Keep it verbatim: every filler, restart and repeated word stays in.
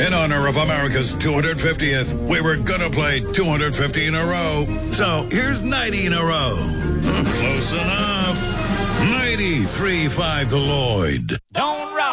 In honor of America's two hundred fiftieth, we were gonna play two hundred fifty in a row. So here's ninety in a row. Close enough. ninety-three point five The Lloyd. Don't